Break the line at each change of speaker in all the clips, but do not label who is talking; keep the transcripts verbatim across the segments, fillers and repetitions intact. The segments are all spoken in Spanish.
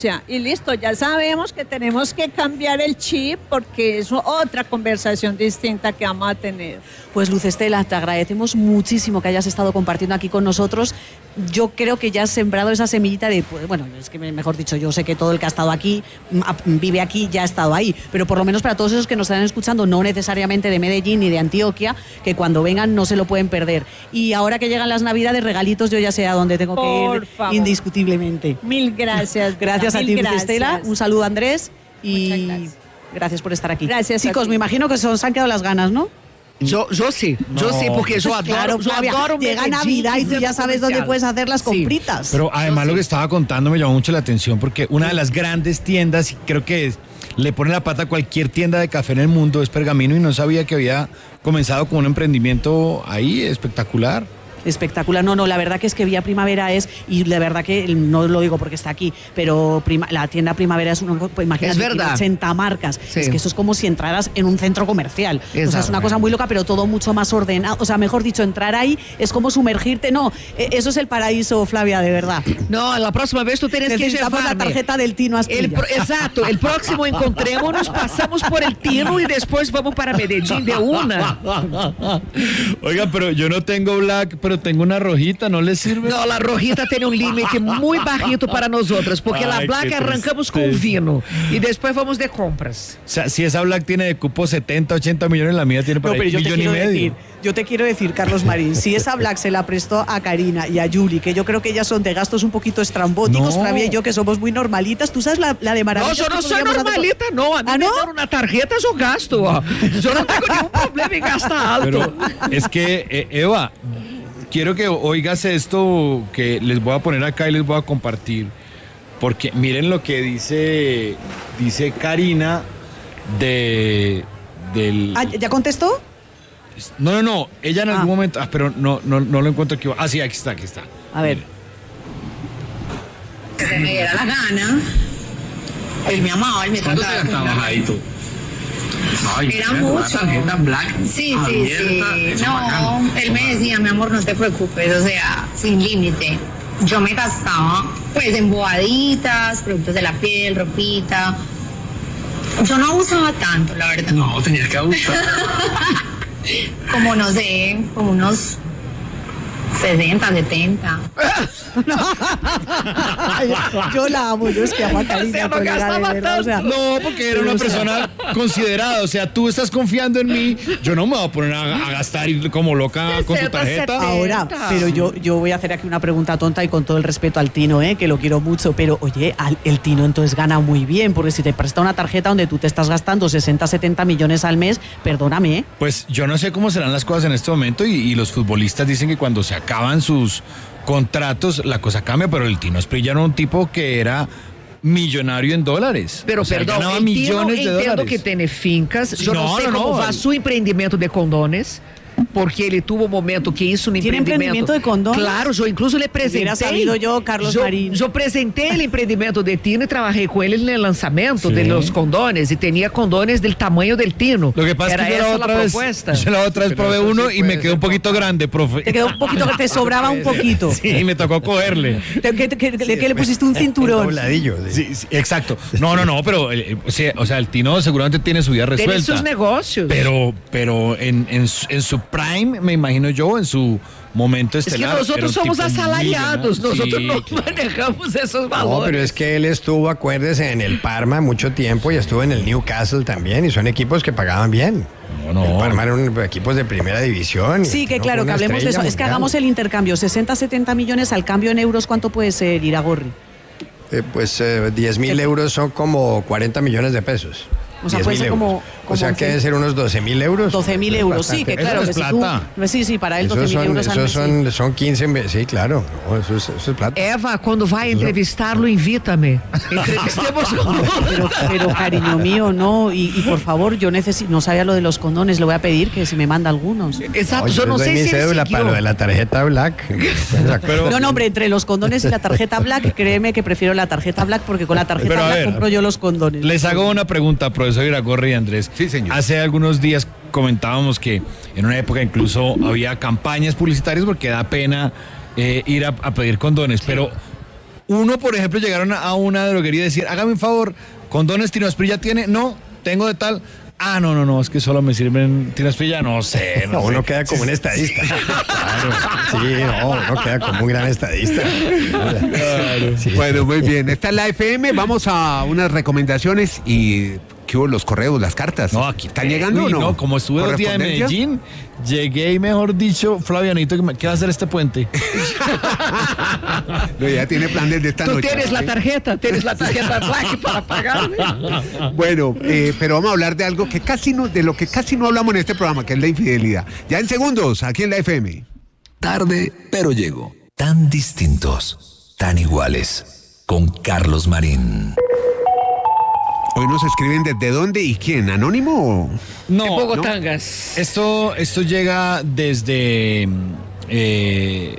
Y listo, ya sabemos que tenemos que cambiar el chip porque es otra conversación distinta que vamos a tener.
Pues Luz Estela, te agradecemos muchísimo que hayas estado compartiendo aquí con nosotros. Yo creo que ya has sembrado esa semillita de, pues, bueno, es que mejor dicho, yo sé que todo el que ha estado aquí, vive aquí, ya ha estado ahí, pero por lo menos para todos esos que nos están escuchando, no necesariamente de Medellín ni de Antioquia, que cuando vengan no se lo pueden perder. Y ahora que llegan las Navidades, regalitos, yo ya sé a dónde tengo
por
que ir,
favor.
Indiscutiblemente.
Mil gracias.
Gracias a ti, Luz Estela. Un saludo, Andrés. Y
gracias.
gracias por estar aquí.
Gracias.
Chicos, me imagino que se os han quedado las ganas, ¿no?
Yo, yo sí, no. yo sí, porque yo adoro,
claro,
yo
Flavia,
adoro
llega Navidad y tú ya sabes dónde puedes hacer las compritas.
Sí. Pero además lo que estaba contando me llamó mucho la atención porque una de las grandes tiendas, y creo que es, le pone la pata a cualquier tienda de café en el mundo, es Pergamino, y no sabía que había comenzado con un emprendimiento ahí espectacular.
Espectacular, no, no, la verdad que es que Vía Primavera es, y la verdad que no lo digo porque está aquí, pero prima, la tienda Primavera es una, pues imagínate,
es verdad.
ochenta marcas,
sí.
Es que eso es como si entraras en un centro comercial, Exacto. O sea, es una cosa muy loca, pero todo mucho más ordenado, o sea, mejor dicho, entrar ahí es como sumergirte, no, eso es el paraíso, Flavia, de verdad.
No, la próxima vez tú tienes que llevarme
la tarjeta del Tino Asprilla.
El, exacto, el próximo encontrémonos, pasamos por el Tino y después vamos para Medellín de una.
Oiga, pero yo no tengo black, pero tengo una rojita. ¿No le sirve?
No, la rojita tiene un límite muy bajito para nosotras, porque Ay, la black arrancamos con vino y después vamos de compras.
O sea, si esa black tiene de cupo setenta, ochenta millones, la mía tiene para
no,
un millón y medio.
Decir, yo te quiero decir, Carlos Marín, si esa black se la prestó a Karina y a Yuli, que yo creo que ellas son de gastos un poquito estrambóticos, no. Flavia y yo, que somos muy normalitas, tú sabes la, la de Maravillas.
No, yo no soy normalita, hacer... no, a mí ¿Ah, me no? dan una tarjeta, yo gasto. Yo no tengo ningún problema en gastar alto.
Pero es que, eh, Eva, quiero que oigas esto que les voy a poner acá y les voy a compartir, porque miren lo que dice dice Karina de del.
Ah, ¿ya contestó?
No, no, no. Ella en ah. algún momento, ah, pero no, no, no lo encuentro aquí. Ah, sí, aquí está, aquí está.
A ver.
Que se me diera la gana. Él me amaba, él me trataba. ¿Cuánto estabas ahí tú? No, era mucho. Black sí, sí, sí. No, él me decía, mi amor, no te preocupes, o sea, sin límite. Yo me gastaba, pues, en bobaditas, productos de la piel, ropita. Yo no abusaba tanto, la verdad.
No, tenías que abusar.
Como, no sé, como unos sesenta, setenta.
Yo la amo, yo es que amo a Karina.
No,
verdad, o sea,
no, porque era una persona considerada. O sea, tú estás confiando en mí. Yo no me voy a poner a, a gastar como loca con tu tarjeta.
Ahora, pero yo, yo voy a hacer aquí una pregunta tonta y con todo el respeto al Tino, ¿eh? Que lo quiero mucho. Pero, oye, al, el Tino entonces gana muy bien, porque si te presta una tarjeta donde tú te estás gastando sesenta, setenta millones al mes, perdóname, ¿eh?
Pues yo no sé cómo serán las cosas en este momento y, y los futbolistas dicen que cuando se acaban sus contratos, la cosa cambia, pero el Tino Asprilla era un tipo que era millonario en dólares.
Pero,
o sea,
perdón,
ganaba
el
millones
Tino
de
entiendo
dólares.
que tiene fincas,
Sí,
yo no,
no
sé
no,
cómo
no,
va
el...
su emprendimiento de condones, porque ele tuvo um momento que isso no
¿Tiene
empreendimento...
emprendimiento de condones?
Claro, eu incluso le presentei...
Hubiera sabido yo, Carlos
yo,
Marín.
Eu presentei o empreendimento de Tino e trabalhei com ele no lançamento sí. de los condones, e tinha condones del tamaño del Tino.
Lo que pasa
Era
es que yo
esa
la
la
otra vez,
propuesta.
yo la otra vez probé uno sí y me quedó un poquito grande, profe.
Te quedó un poquito, te sobraba un poquito.
Sí, me tocó cogerle.
¿Qué, qué, qué, sí, qué le pusiste un cinturón?
Un ladillo. Sí.
Sí, sí, exacto. No, no, no, pero eh, o, sea, o sea, el Tino seguramente tiene su vida resuelta.
Tiene sus negocios.
Pero, pero en, en, en su prime, me imagino yo, en su momento estelar.
Es que nosotros somos asalariados, nosotros
sí,
no
claro.
manejamos esos valores.
No, pero es que él estuvo, acuérdese, en el Parma mucho tiempo y estuvo en el Newcastle también, y son equipos que pagaban bien.
No, no.
El Parma eran equipos de primera división.
Sí, que
no
claro, que hablemos de eso. Es que hagamos el intercambio, sesenta, setenta millones al cambio en euros, ¿cuánto puede ser, Iragorri?
Eh, pues eh, diez mil euros son como cuarenta millones de pesos.
O sea, puede ser como, como...
O sea, que debe ser unos doce mil euros.
doce mil euros, sí, que claro.
Eso
que
es
si
plata.
Tú, sí, sí, para él doce mil euros al
esos
mes.
son,
Sí.
son quince, sí, claro. Eso es, eso es plata.
Eva, cuando vaya a entrevistarlo, invítame. Entrevistemos con
pero, pero, cariño mío, no. Y, y por favor, yo necesito, no sabía lo de los condones, le voy a pedir que si me manda algunos.
Exacto,
Oye,
yo no sé
mi
si
cédula para lo de la tarjeta Black.
Pero, no, no, hombre, entre los condones y la tarjeta Black, créeme que prefiero la tarjeta Black porque con la tarjeta
Pero,
Black
ver,
compro yo los condones.
Les hago una pregunta, profesor Iragorri y Andrés.
Sí, señor.
Hace algunos días comentábamos que en una época incluso había campañas publicitarias porque da pena eh, ir a, a pedir condones, sí. Pero Uno, por ejemplo, llegaron a una droguería y decir, hágame un favor, ¿condones Tinosprit ya tiene? No, tengo de tal. Ah, no, no, no, es que solo me sirven Tinosprit, ya no sé. No,
no
sé.
Uno queda como un estadista. Claro. Sí, no, uno queda como un gran estadista.
Claro. Sí. Bueno, muy bien. Esta es la F M. Vamos a unas recomendaciones y ¿qué hubo? Los correos, las cartas.
No, aquí
¿están llegando o no?
No, como estuve dos días en Medellín, llegué y mejor dicho, Flavianito, ¿qué va a hacer este puente?
No, ya tiene plan desde esta
Tú
noche.
tienes
¿sí?
la tarjeta, tienes la tarjeta Black para pagarme.
Bueno, eh, pero vamos a hablar de algo que casi no, de lo que casi no hablamos en este programa, que es la infidelidad. Ya en segundos, aquí en la F M.
Tarde, pero llego. Tan distintos, tan iguales. Con Carlos Marín.
Hoy nos escriben desde dónde y quién, ¿anónimo o...?
No,
En
no.
Bogotangas.
Esto, esto llega desde eh,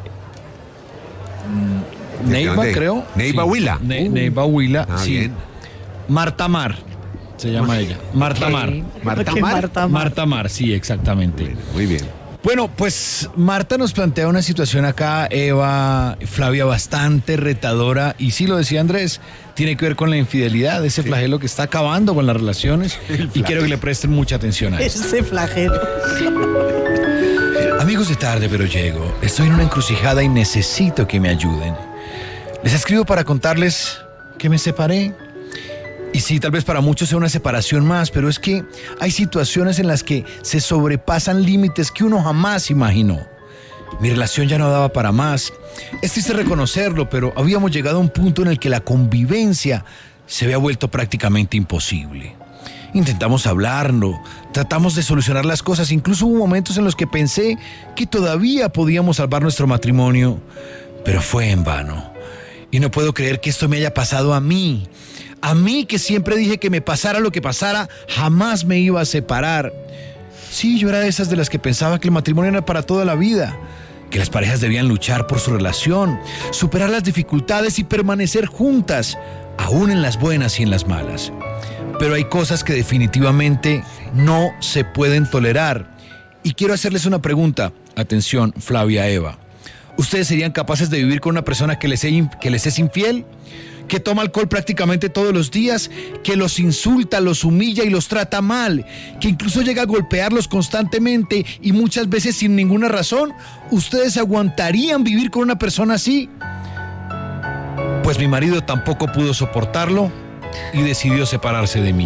¿Desde
Neiva,
dónde?
creo.
Neiva
Sí.
Huila.
Ne-
Uh.
Neiva Huila,
Ah,
sí.
bien.
Marta Mar, se llama ella. Marta Mar.
Marta
¿Qué
Mar.
Marta Mar?
Marta Mar, sí, exactamente.
Muy bien.
Bueno, pues Marta nos plantea una situación acá, Eva, Flavia, bastante retadora, y sí lo decía Andrés, tiene que ver con la infidelidad, ese flagelo que está acabando con las relaciones, y quiero que le presten mucha atención a eso.
Ese flagelo.
Amigos de Tarde, pero llego, estoy en una encrucijada y necesito que me ayuden. Les escribo para contarles que me separé. Y sí, tal vez para muchos sea una separación más, pero es que hay situaciones en las que se sobrepasan límites que uno jamás imaginó. Mi relación ya no daba para más. Es triste reconocerlo, pero habíamos llegado a un punto en el que la convivencia se había vuelto prácticamente imposible. Intentamos hablarlo, tratamos de solucionar las cosas, incluso hubo momentos en los que pensé que todavía podíamos salvar nuestro matrimonio, pero fue en vano. Y no puedo creer que esto me haya pasado a mí. A mí que siempre dije que me pasara lo que pasara, jamás me iba a separar. Sí, yo era de esas de las que pensaba que el matrimonio era para toda la vida, que las parejas debían luchar por su relación, superar las dificultades y permanecer juntas, aún en las buenas y en las malas. Pero hay cosas que definitivamente no se pueden tolerar. Y quiero hacerles una pregunta. Atención, Flavia, Eva. ¿Ustedes serían capaces de vivir con una persona que les, es, que les es infiel? Que toma alcohol prácticamente todos los días, que los insulta, los humilla y los trata mal, que incluso llega a golpearlos constantemente y muchas veces sin ninguna razón. ¿Ustedes aguantarían vivir con una persona así? Pues mi marido tampoco pudo soportarlo y decidió separarse de mí.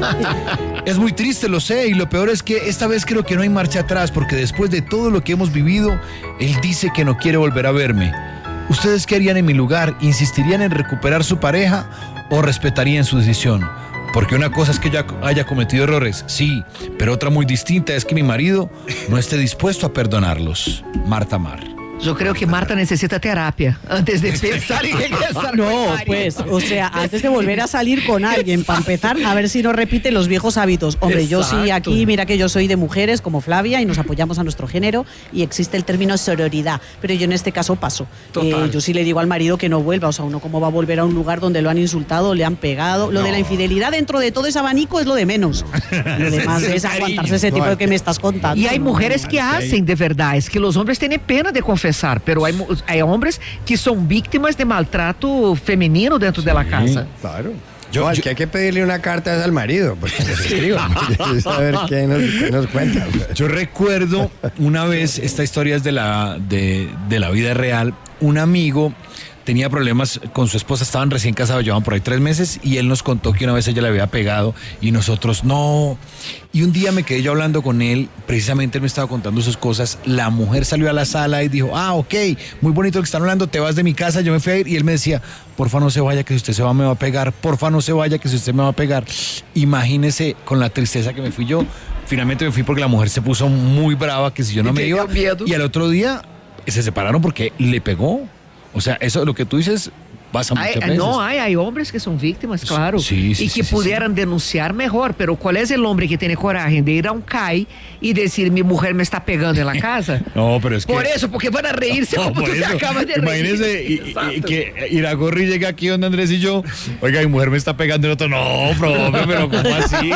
Es muy triste, lo sé, y lo peor es que esta vez creo que no hay marcha atrás, porque después de todo lo que hemos vivido, él dice que no quiere volver a verme. ¿Ustedes qué harían en mi lugar? ¿Insistirían en recuperar su pareja o respetarían su decisión? Porque una cosa es que yo haya cometido errores, sí, pero otra muy distinta es que mi marido no esté dispuesto a perdonarlos. Marta Mar.
Yo creo que Marta necesita terapia antes de pensar en regresar.
No, pues, o sea, antes de volver a salir con alguien, para empezar, a ver si no repite los viejos hábitos. Hombre,
Exacto.
yo sí aquí, mira que yo soy de mujeres como Flavia y nos apoyamos a nuestro género y existe el término sororidad, pero yo en este caso paso.
Total.
Eh, yo sí le digo al marido que no vuelva, o sea, uno cómo va a volver a un lugar donde lo han insultado, le han pegado. Lo de la infidelidad dentro de todo ese abanico es lo de menos. Lo demás es aguantarse ese tipo de que me estás contando.
Y hay mujeres que hacen de verdad, es que los hombres tienen pena de confesar, pero hay, mu- hay hombres que son víctimas de maltrato femenino dentro de la casa.
Claro.
Yo-
No, al
yo-
que hay que pedirle una carta es al marido, porque nos escriba. A ver qué nos, qué nos cuenta.
Yo recuerdo una vez, esta historia es de la, de, de la vida real, un amigo tenía problemas con su esposa, estaban recién casados, llevaban por ahí tres meses, y él nos contó que una vez ella le había pegado y nosotros no. Y un día me quedé yo hablando con él, precisamente él me estaba contando sus cosas, la mujer salió a la sala y dijo, ah, ok, muy bonito lo que están hablando, te vas de mi casa, yo me fui a ir, y él me decía, porfa no se vaya, que si usted se va me va a pegar, porfa no se vaya, que si usted me va a pegar. Imagínese con la tristeza que me fui yo, finalmente me fui porque la mujer se puso muy brava, que si yo no
Y
me
tenía
iba,
miedo.
y al otro día se separaron porque le pegó. O sea, eso lo que tú dices pasa muchas
Hay,
veces.
no, hay, hay hombres que son víctimas, claro,
Sí, sí,
y
sí,
que
sí,
pudieran denunciar mejor, pero ¿cuál es el hombre que tiene coraje de ir a un C A I y decir, mi mujer me está pegando en la casa?
No, pero es que...
Por eso, porque van a reírse
No,
como
por
tú te
eso.
acabas de reír.
Imagínese y- y- y
Exacto.
que Iragorri llega aquí donde Andrés y yo, oiga, mi mujer me está pegando, y el otro, no, profe, pero ¿cómo así?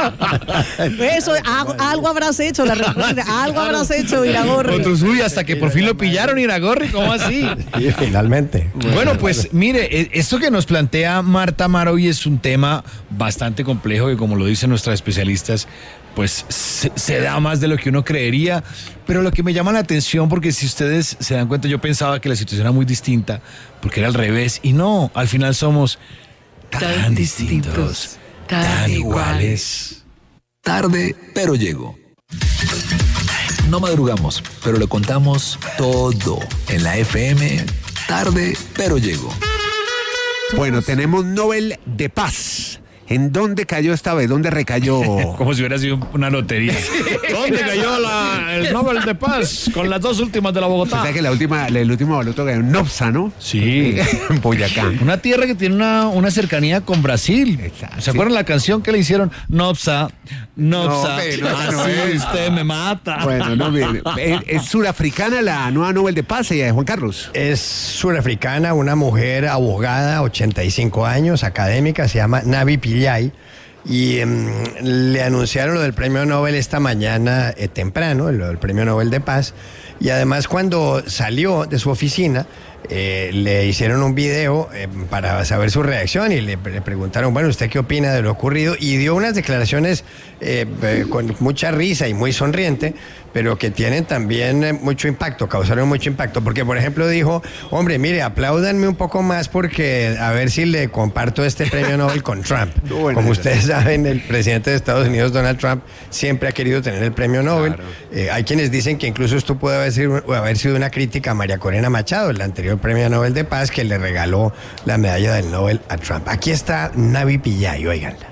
Eso, algo, algo habrás hecho, la respuesta, algo habrás hecho, Iragorri.
Otros, uy, hasta que por fin lo pillaron, Iragorri, ¿cómo así?
Sí, finalmente.
Bueno, pues mire. mire, esto que nos plantea Marta Mar hoy es un tema bastante complejo que, como lo dicen nuestras especialistas, pues se, se da más de lo que uno creería, pero lo que me llama la atención, porque si ustedes se dan cuenta, yo pensaba que la situación era muy distinta, porque era al revés, y no, al final somos tan, tan distintos, distintos, tan, tan iguales.
Tarde, pero llego. No madrugamos, pero le contamos todo en la F M. Tarde, pero llego.
Bueno, tenemos Nobel de Paz. ¿En dónde cayó esta vez? ¿Dónde recayó?
Como si hubiera sido una lotería. ¿Dónde cayó la, el Nobel de Paz con las dos últimas de la Bogotá?
O sea que la última, el último baloto cayó en Nopsa, ¿no?
Sí.
En Boyacá.
Una tierra que tiene una, una cercanía con Brasil. Exacto. ¿Se acuerdan la canción que le hicieron? Nopsa, Nopsa, no, no, así no es. Usted me mata.
Bueno, no, bien. ¿Es, es surafricana la nueva Nobel de Paz, ella de Juan Carlos?
Es surafricana, una mujer abogada, ochenta y cinco años, académica, se llama Navi Pillay. Y um, le anunciaron lo del premio Nobel esta mañana eh, temprano, lo del premio Nobel de Paz. Y además, cuando salió de su oficina, eh, le hicieron un video eh, para saber su reacción y le, le preguntaron, bueno, ¿usted qué opina de lo ocurrido? Y dio unas declaraciones eh, eh, con mucha risa y muy sonriente, pero que tienen también eh, mucho impacto, causaron mucho impacto. Porque, por ejemplo, dijo, hombre, mire, apláudanme un poco más porque a ver si le comparto este premio Nobel con Trump. Bueno, como ustedes saben, el presidente de Estados Unidos, Donald Trump, siempre ha querido tener el premio Nobel. Claro. Eh, hay quienes dicen que incluso esto puede haber sido, haber sido una crítica a María Corina Machado, el anterior premio Nobel de Paz, que le regaló la medalla del Nobel a Trump. Aquí está Navi Pillay, óiganla.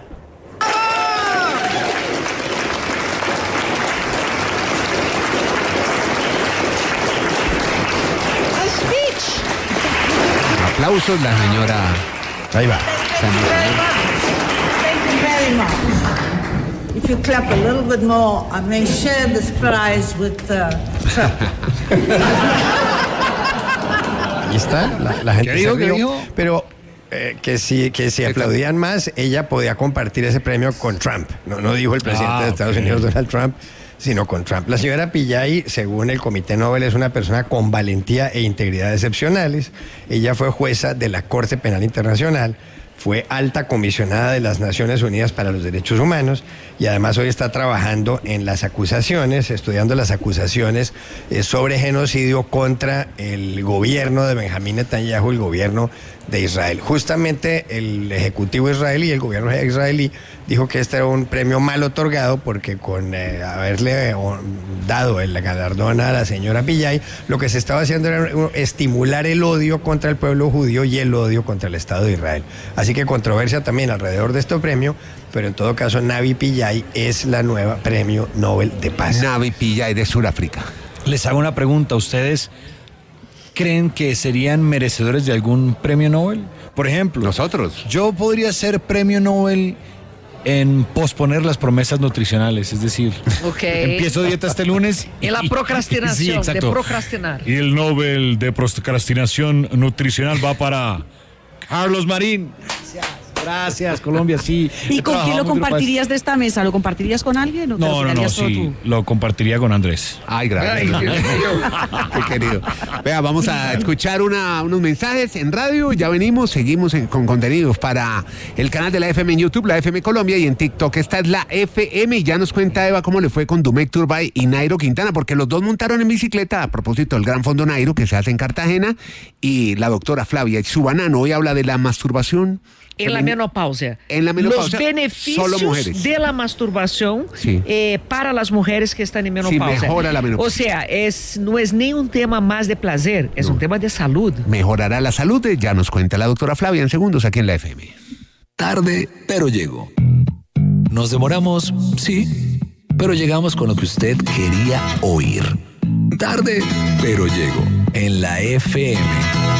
Aplausos, la señora.
Ahí va.
Thank you very much. If you clap a little bit more, I may share this prize with uh, Trump.
Ahí está, la, la gente
¿Qué dijo,
se rió,
qué dijo?
pero eh, que si, que si aplaudían más, ella podía compartir ese premio con Trump. No, no dijo el presidente
Ah,
de Estados
okay.
Unidos, Donald Trump, sino con Trump. La señora Pillay, según el Comité Nobel, es una persona con valentía e integridad excepcionales. Ella fue jueza de la Corte Penal Internacional, fue alta comisionada de las Naciones Unidas para los Derechos Humanos y además hoy está trabajando en las acusaciones, estudiando las acusaciones eh, sobre genocidio contra el gobierno de Benjamín Netanyahu, el gobierno de Israel. Justamente el Ejecutivo israelí, el gobierno israelí, dijo que este era un premio mal otorgado porque con eh, haberle eh, dado el galardón a la señora Pillay, lo que se estaba haciendo era estimular el odio contra el pueblo judío y el odio contra el Estado de Israel. Así que controversia también alrededor de este premio, pero en todo caso Navi Pillay es la nueva premio Nobel de Paz.
Navi Pillay de Sudáfrica.
Les hago una pregunta, ¿ustedes creen que serían merecedores de algún premio Nobel? Por ejemplo,
nosotros.
Yo podría ser premio Nobel en posponer las promesas nutricionales, es decir,
okay.
empiezo dieta este lunes.
En la procrastinación,
sí,
de procrastinar.
Y el Nobel de procrastinación nutricional va para Carlos Marín. Gracias. Gracias, Colombia, sí.
¿Y con quién lo compartirías de esta mesa? ¿Lo compartirías con alguien? ¿O
no, no, no, sí, tú? Lo compartiría con Andrés.
Ay, gracias. Ay, qué querido. Vea, vamos a escuchar una, unos mensajes en radio. Ya venimos, seguimos en, con contenidos para el canal de la F M en YouTube, la F M Colombia, y en TikTok. Esta es la F M. Y ya nos cuenta Eva cómo le fue con Dumek Turbay y Nairo Quintana, porque los dos montaron en bicicleta a propósito del Gran Fondo Nairo que se hace en Cartagena. Y la doctora Flavia Subanano hoy habla de la masturbación.
En la menopausia.
En la menopausia.
Los beneficios de la masturbación sí. eh, para las mujeres que están en menopausia.
Sí, mejora la menopausia.
O sea, es, no es ni un tema más de placer, es no. un tema de salud.
Mejorará la salud, ya nos cuenta la doctora Flavia en segundos aquí en la F M.
Tarde, pero llego. Nos demoramos, sí, pero llegamos con lo que usted quería oír. Tarde, pero llego en la F M.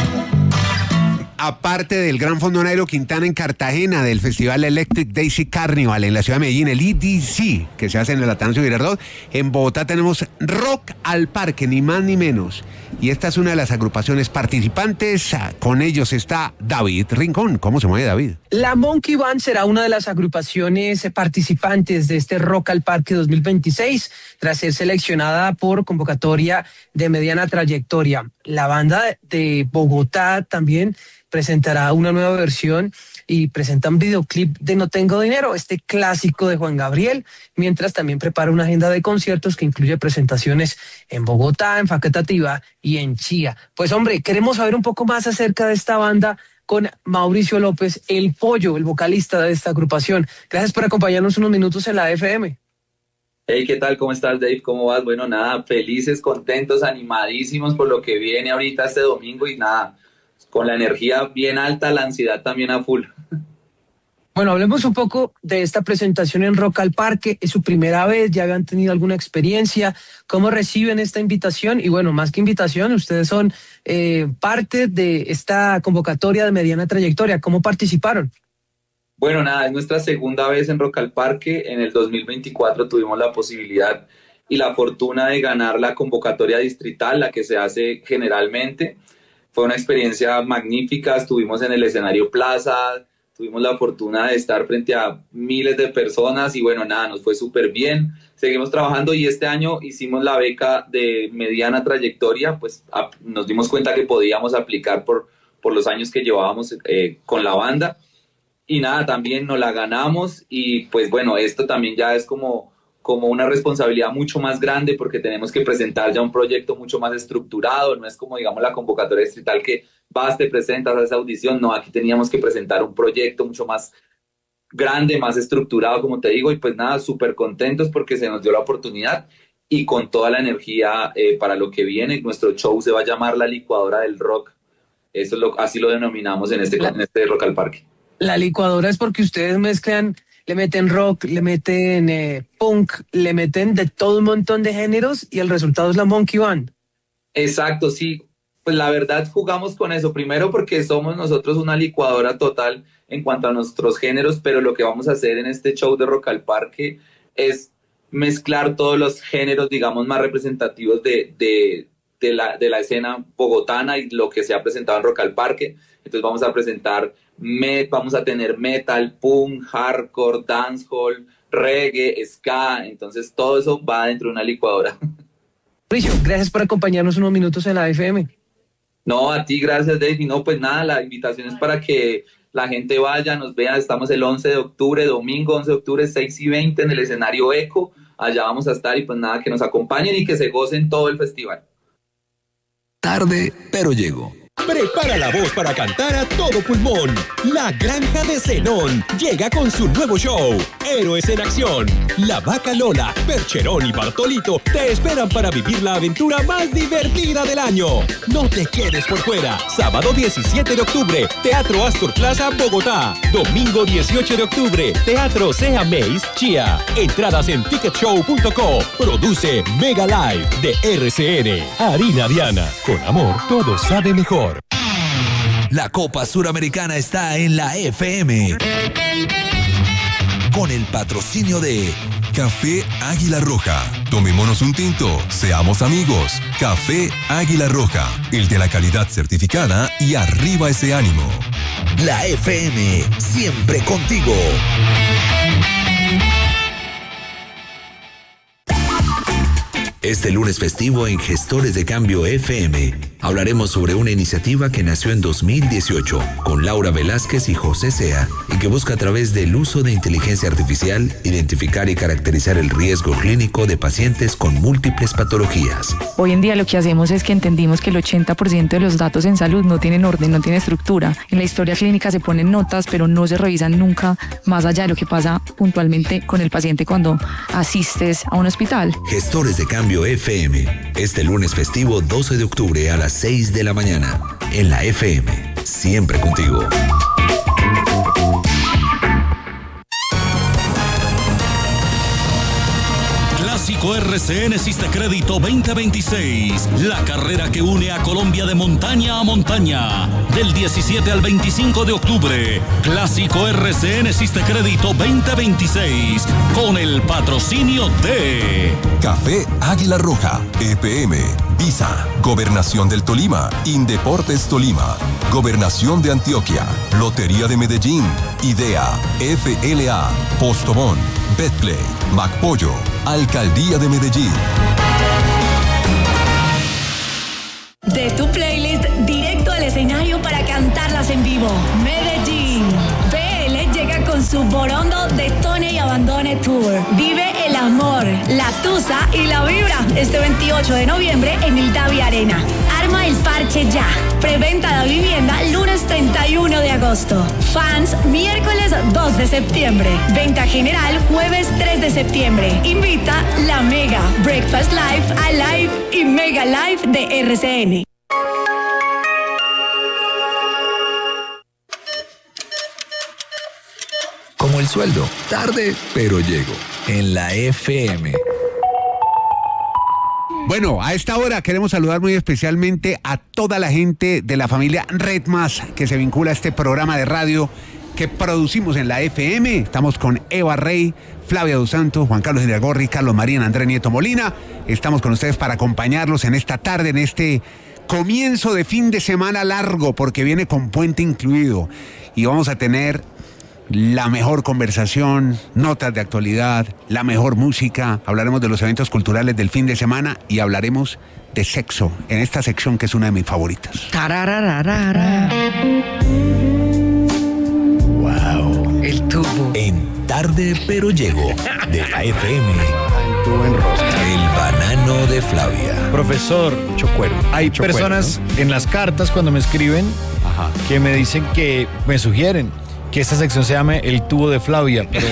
Aparte del Gran Fondo Nairo Quintana en Cartagena, del Festival Electric Daisy Carnival en la ciudad de Medellín, el E D C, que se hace en el Atanasio Girardot, en Bogotá tenemos Rock al Parque, ni más ni menos. Y esta es una de las agrupaciones participantes. Con ellos está David Rincón. ¿Cómo se mueve David?
La Monkey Band será una de las agrupaciones participantes de este Rock al Parque dos mil veintiséis, tras ser seleccionada por convocatoria de mediana trayectoria. La banda de Bogotá también presentará una nueva versión y presenta un videoclip de No Tengo Dinero, este clásico de Juan Gabriel, mientras también prepara una agenda de conciertos que incluye presentaciones en Bogotá, en Facatativá y en Chía. Pues hombre, queremos saber un poco más acerca de esta banda con Mauricio López, el Pollo, el vocalista de esta agrupación. Gracias por acompañarnos unos minutos en la F M.
Hey, ¿qué tal? ¿Cómo estás, Dave? ¿Cómo vas? Bueno, nada, felices, contentos, animadísimos por lo que viene ahorita este domingo y nada, con la energía bien alta, la ansiedad también a full.
Bueno, hablemos un poco de esta presentación en Rock al Parque. ¿Es su primera vez? ¿Ya habían tenido alguna experiencia? ¿Cómo reciben esta invitación? Y bueno, más que invitación, ustedes son eh, parte de esta convocatoria de mediana trayectoria. ¿Cómo participaron?
Bueno, nada, es nuestra segunda vez en Rock al Parque. En el dos mil veinticuatro tuvimos la posibilidad y la fortuna de ganar la convocatoria distrital, la que se hace generalmente. Fue una experiencia magnífica, estuvimos en el escenario Plaza, tuvimos la fortuna de estar frente a miles de personas y bueno, nada, nos fue súper bien. Seguimos trabajando y este año hicimos la beca de mediana trayectoria, pues a, nos dimos cuenta que podíamos aplicar por, por los años que llevábamos eh, con la banda. Y nada, también nos la ganamos y pues bueno, esto también ya es como, como una responsabilidad mucho más grande porque tenemos que presentar ya un proyecto mucho más estructurado, no es como digamos la convocatoria distrital que vas, te presentas a esa audición, no, aquí teníamos que presentar un proyecto mucho más grande, más estructurado, como te digo, y pues nada, súper contentos porque se nos dio la oportunidad y con toda la energía eh, para lo que viene. Nuestro show se va a llamar La Licuadora del Rock, eso es lo, así lo denominamos en este, en este Rock al Parque.
La licuadora es porque ustedes mezclan, le meten rock, le meten eh, punk, le meten de todo un montón de géneros y el resultado es la Monkey Band.
Exacto, sí. Pues la verdad jugamos con eso. Primero porque somos nosotros una licuadora total en cuanto a nuestros géneros, pero lo que vamos a hacer en este show de Rock al Parque es mezclar todos los géneros, digamos, más representativos de, de, de, la, de la escena bogotana y lo que se ha presentado en Rock al Parque. Entonces vamos a presentar, met, vamos a tener metal, punk, hardcore, dancehall, reggae, ska. Entonces todo eso va dentro de una licuadora.
Mauricio, gracias por acompañarnos unos minutos en la F M.
No, a ti gracias, Dave. Y no, pues nada, la invitación es para que la gente vaya, nos vea. Estamos el once de octubre, domingo once de octubre, seis y veinte en el escenario Eco. Allá vamos a estar y pues nada, que nos acompañen y que se gocen todo el festival.
Tarde, pero llego.
Prepara la voz para cantar a todo pulmón. La Granja de Zenón llega con su nuevo show, Héroes en Acción. La Vaca Lola, Percherón y Bartolito te esperan para vivir la aventura más divertida del año. No te quedes por fuera. Sábado diecisiete de octubre, Teatro Astor Plaza, Bogotá. Domingo dieciocho de octubre, Teatro Sea Maze, Chía. Entradas en ticket show punto co. Produce Mega Live de R C N. Harina Diana. Con amor, todo sabe mejor.
La Copa Suramericana está en la F M. Con el patrocinio de Café Águila Roja. Tomémonos un tinto, seamos amigos. Café Águila Roja, el de la calidad certificada y arriba ese ánimo. La F M, siempre contigo. Este lunes festivo en Gestores de Cambio F M hablaremos sobre una iniciativa que nació en dos mil dieciocho con Laura Velázquez y José Sea y que busca a través del uso de inteligencia artificial identificar y caracterizar el riesgo clínico de pacientes con múltiples patologías.
Hoy en día lo que hacemos es que entendimos que el ochenta por ciento de los datos en salud no tienen orden, no tienen estructura. En la historia clínica se ponen notas, pero no se revisan nunca más allá de lo que pasa puntualmente con el paciente cuando asistes a un hospital.
Gestores de Cambio F M, este lunes festivo doce de octubre a las seis de la mañana, en la F M, siempre contigo.
Clásico R C N Sistecrédito veinte veintiséis, la carrera que une a Colombia de montaña a montaña, del diecisiete al veinticinco de octubre. Clásico R C N Sistecrédito veinte veintiséis, con el patrocinio de
Café Águila Roja, E P M, Visa, Gobernación del Tolima, Indeportes Tolima, Gobernación de Antioquia, Lotería de Medellín, Idea, F L A, Postobón, Betplay, MacPollo, Alcaldía de Medellín.
De tu playlist directo al escenario para cantarlas en vivo. su Borondo Detone y Abandone Tour. Vive el amor, la tusa y la vibra este veintiocho de noviembre en el Davi Arena. Arma el parche ya. Preventa de vivienda lunes treinta y uno de agosto. Fans miércoles dos de septiembre. Venta general jueves tres de septiembre. Invita la Mega, Breakfast Live, Alive y Mega Live de R C N.
Como el sueldo, tarde pero llego, en la F M.
Bueno, a esta hora queremos saludar muy especialmente a toda la gente de la familia Red Más que se vincula a este programa de radio que producimos en la F M. Estamos con Eva Rey, Flavia Dos Santos, Juan Carlos Iragorri, Carlos María, Andrés Nieto Molina. Estamos con ustedes para acompañarlos en esta tarde, en este comienzo de fin de semana largo, porque viene con puente incluido. Y vamos a tener la mejor conversación, notas de actualidad, la mejor música. Hablaremos de los eventos culturales del fin de semana y hablaremos de sexo en esta sección que es una de mis favoritas.
Tarararara.
Wow. El tubo. En Tarde pero Llego, de la F M. El tubo en rosca. El banano de Flavia.
Profesor,
mucho cuero.
Hay
mucho
personas
cuero, ¿no?
en las cartas cuando me escriben
Ajá.
que me dicen que me sugieren que esta sección se llame El tubo de Flavia, pero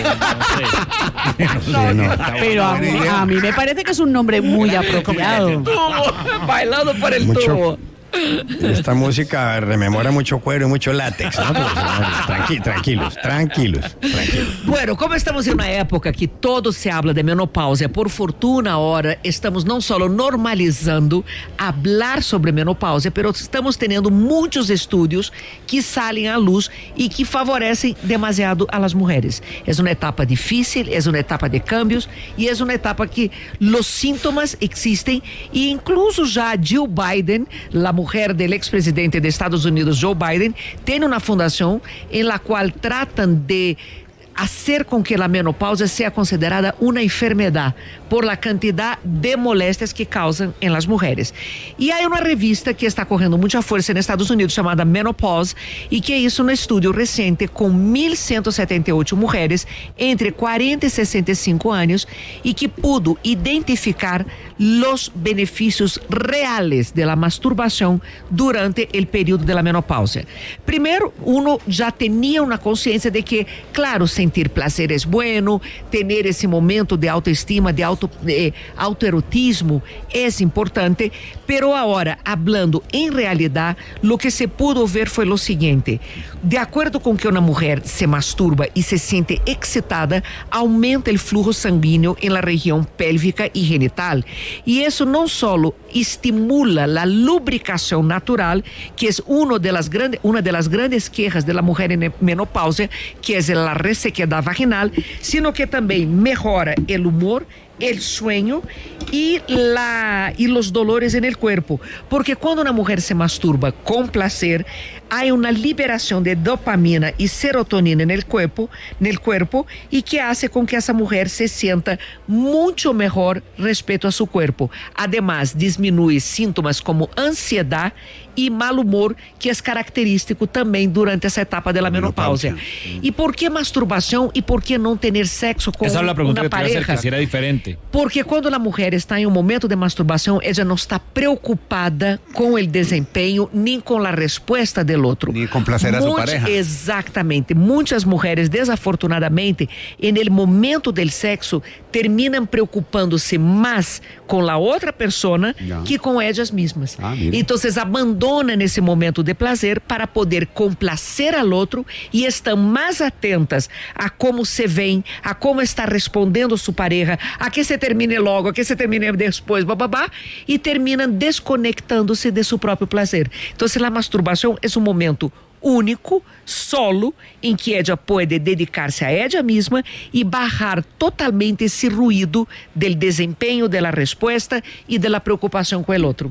no sé.
No, no.
Pero a mí, a mí me parece que es un nombre muy apropiado.
Bailando por el
Mucho-
tubo.
Esta música rememora mucho cuero y mucho látex, ¿no? Pero, tranqui- tranquilos, tranquilos, tranquilos.
Bueno, como estamos em uma época que todo se habla de menopausia, por fortuna agora estamos não só normalizando falar sobre menopausia, pero estamos tendo muitos estudos que salem à luz e que favorecem demasiado a las mulheres. É uma etapa difícil, é uma etapa de cambios e é uma etapa que os síntomas existem e incluso já Jill Biden, a mulher del expresidente de Estados Unidos, Joe Biden, tem uma fundação em la qual tratam de hacer con que la menopausia sea considerada una enfermedad por la cantidad de molestias que causan en las mujeres. Y hay una revista que está cogiendo mucha fuerza en Estados Unidos llamada Menopause y que hizo un estudio reciente con mil ciento setenta y ocho mujeres entre cuarenta y sesenta y cinco años y que pudo identificar los beneficios reales de la masturbación durante el periodo de la menopausia. Primero, uno ya tenía una conciencia de que, claro, sentir placer es bueno, tener ese momento de autoestima, de auto, de autoerotismo es importante, pero ahora, hablando en realidad, lo que se pudo ver fue lo siguiente: de acuerdo con que una mujer se masturba y se siente excitada, aumenta el flujo sanguíneo en la región pélvica y genital, y eso no solo estimula la lubricación natural, que es uno de las grandes, una de las grandes quejas de la mujer en menopausia, que es la resequedad vaginal, sino que también mejora el humor, el sueño y, la, y los dolores en el cuerpo, porque cuando una mujer se masturba con placer, hay una liberación de dopamina y serotonina en el cuerpo, en el cuerpo y que hace con que esa mujer se sienta mucho mejor respecto a su cuerpo. Además, disminuye síntomas como ansiedad y mal humor, que es característico también durante esa etapa de la menopausia. ¿Y por qué masturbación y por qué no tener sexo con
Esa es la pregunta
una
que te iba a hacer,
pareja?
que si era diferente.
Porque quando a mulher está em um momento de masturbação, ela não está preocupada com o desempenho nem com a resposta do outro.
Ni complacer a su
Much-
pareja.
Exatamente. Muitas mulheres, desafortunadamente, no momento do sexo, terminam preocupando-se mais com a outra pessoa
Ya.
que com elas mesmas.
Ah, mira.
Então, abandonam esse momento de prazer para poder complacer ao outro e estão mais atentas a como se vem, a como está respondendo sua pareja, a que se termine logo, a que se termine depois, bababá, e terminam desconectando-se de seu próprio prazer. Então, a masturbação é um momento único, solo, em que ella pode dedicar-se a ella mesma e barrar totalmente esse ruído del desempenho, da resposta e da preocupação com o outro.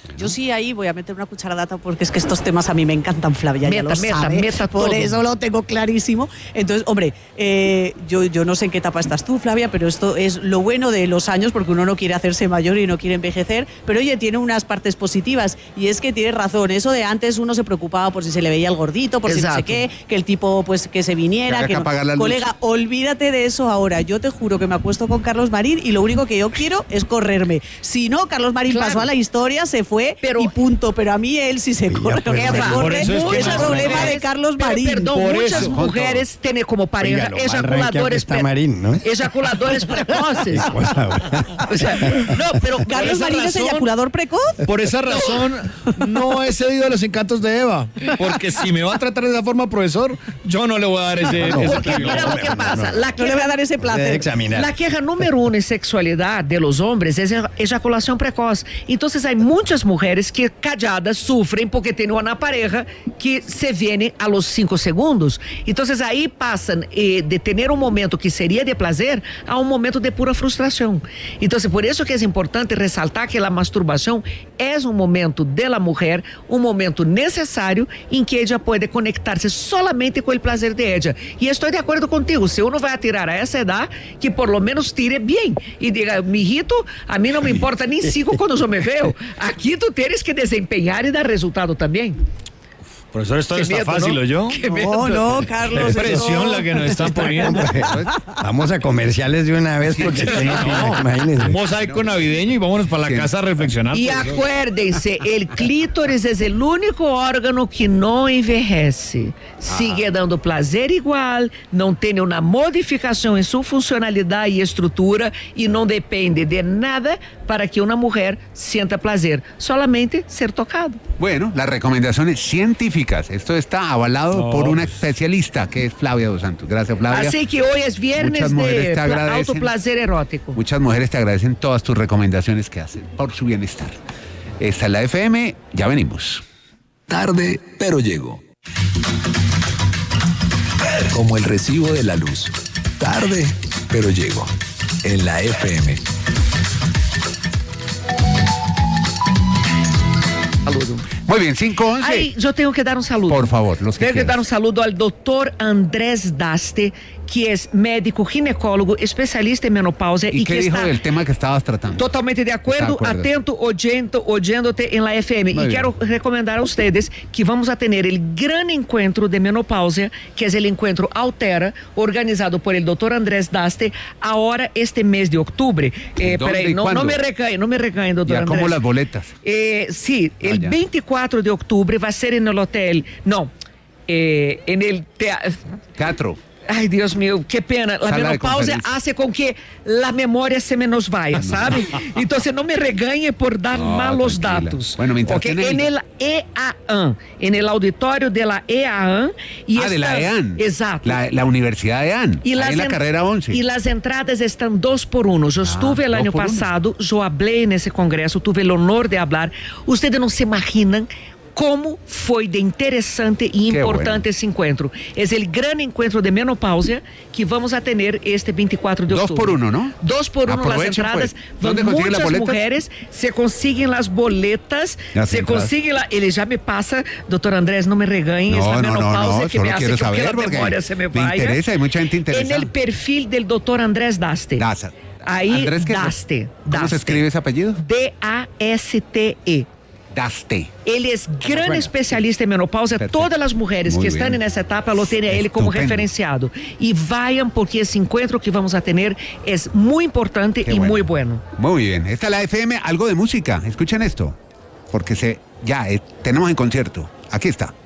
Yo sí ahí voy a meter una cucharadata porque es que estos temas a mí me encantan, Flavia, ya
Meta,
lo
meta,
sabe.
meta
Por
todo.
eso lo tengo clarísimo. Entonces, hombre, eh, yo, yo no sé en qué etapa estás tú, Flavia, pero esto es lo bueno de los años porque uno no quiere hacerse mayor y no quiere envejecer, pero oye, tiene unas partes positivas y es que tienes razón, eso de antes uno se preocupaba por si se le veía el gordito, por si no sé
Exacto.
qué, que el tipo pues que se viniera,
Que
que
haga
no-
que apagar la luz.
colega, olvídate de eso ahora. Yo te juro que me acuesto con Carlos Marín y lo único que yo quiero es correrme. Si no, Carlos Marín
Claro.
pasó a la historia, se fue
Pero-
y punto. Pero a mí él sí se corre.
pues,
se
Eva,
corre.
por eso es que
es el
más
problema
mujeres-
de Carlos
Pero,
Marín.
perdón,
Por
muchas
eso,
mujeres tienen como pareja
Oiga, lo más rankeado que
ejaculadores
está
pre-
Marín, ¿no?
ejaculadores precoces.
Pues, a ver.
O sea, no, pero por
Carlos
esa
Marín es
razón-
eyaculador precoz.
Por esa razón, no he cedido a los encantos de Eva. Porque si me va a tratar de esa forma, profesor, yo no le voy a dar ese,
No,
ese
Porque
privilegio.
mira lo que pasa. La
No le voy a dar ese
Debe
placer.
examinar.
La queja número uno en sexualidad de los hombres es a eyaculación precoz. Entonces hay muchas mujeres que calladas sufren porque tienen una pareja que se viene a los cinco segundos. Entonces ahí pasan eh, de tener un momento que sería de placer a un momento de pura frustración. Entonces por eso que es importante resaltar que la masturbación es un momento de la mujer, un momento necesario en que ella puede conectarse solamente con el placer de ella. Y estoy de acuerdo contigo, si uno va a tirar a esa edad, que por lo menos tire bien y diga, mijito, a mí no me importa ni cinco cuando yo me veo. Aquí tú tienes que desempeñar y dar resultado también.
Profesor, esto
Qué
está
miedo,
fácil,
¿no?
¿o yo?
Qué
No,
miedo.
no, Carlos.
Qué presión
eso-
la que nos están poniendo.
Vamos a comerciales de una vez porque tengo que- imagínense.
Mosaico navideño y vámonos para la
Sí.
casa a reflexionar.
Y
profesor.
acuérdense, el clítoris es el único órgano que no envejece. Sigue dando placer igual, no tiene una modificación en su funcionalidad y estructura y no depende de nada para que una mujer sienta placer, solamente ser tocado.
Bueno, las recomendaciones científicas. Esto está avalado
No,
por una
pues.
especialista que es Flavia Dos Santos. Gracias, Flavia.
Así que hoy es viernes
Muchas mujeres
de
te
pla-
agradecen.
autoplacer erótico.
Muchas mujeres te agradecen todas tus recomendaciones que hacen por su bienestar. Esta es la F M, ya venimos.
Tarde, pero llego. Como el recibo de la luz. Tarde, pero llego. En la F M.
Saludo.
Muy bien, cinco once.
Ay, yo tengo que dar un saludo.
Por favor, los que
Tengo que
quieran.
dar un saludo al doctor Andrés Daste, que es médico ginecólogo, especialista en menopausia
¿Y
y,
qué
que
dijo
está
del tema que estabas tratando?
totalmente de acuerdo,
Está de acuerdo.
atento, oyendo, oyéndote en la F M.
Muy
y
bien.
quiero recomendar a ustedes que vamos a tener el gran encuentro de menopausia, que es el encuentro Altera, organizado por el doctor Andrés Daste, ahora este mes de octubre. Eh,
¿Dónde
peraí,
y
no,
cuándo?
no me recaen, no me recaen, doctor
Ya
Andrés.
como las boletas.
Eh, sí, el
ya.
veinticuatro de octubre va a ser en el hotel, no, eh, en el teatro.
Teatro.
Ay, Dios mío, qué pena. La
Sala de
menopausia
conferencia.
hace con que la memoria se me nos vaya, ¿sabe? Entonces no me regañe por dar
No,
malos
tranquila.
datos.
Bueno, mientras
Ok,
tiene
en
el-
el E A N, en el auditorio de la E A N. Y
Ah, de la
está-
E A N.
Exacto.
La, la Universidad de E A N.
Y
Ahí
las
en la
en-
carrera once.
Y las entradas están dos por uno. Yo estuve el
dos
año
por uno.
pasado, yo hablé en ese congreso, tuve el honor de hablar. Ustedes no se imaginan como foi de interessante e
Qué
importante
bueno.
esse encontro. É o grande encontro de menopausia que vamos a ter este veinticuatro de
Dos
octubre.
por uno, ¿no?
Dos por uno las
Aprovechen,
entradas.
pues.
Van
¿Dónde consiguen las
muchas
boletas?
mujeres, se consiguen las boletas,
Las
se
entradas.
consigue la... Ele já me passa, doutor Andrés, não me regañe,
No,
essa
no, no,
menopausia
no,
que me
solo
hace
quiero
com que
saber
la
porque
memória se me
me
vaya.
interesa, hay mucha gente interesada.
En el perfil del doctor Andrés Daste.
Daza.
Ahí,
Andrés, ¿qué?
Daste.
¿Cómo
Daste.
se escribe ese apellido?
D A S T E.
Daste.
Ele é grande
Bueno.
especialista em menopausa.
Perfecto.
Todas as mulheres
Muy
que estão
bien.
nessa etapa lo têm a ele como
Estupendo.
referenciado. E vayan porque esse encontro que vamos a ter é muito importante
Qué
e
bueno.
muito bueno.
Muy bien. Esta es la F M, algo de música. Escuchen esto. Porque se ya eh, tenemos en concierto. Aquí está.